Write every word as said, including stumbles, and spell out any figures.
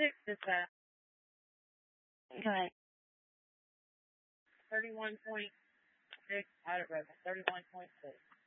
six is that? Go ahead. thirty-one point six, I don't know, thirty-one point six.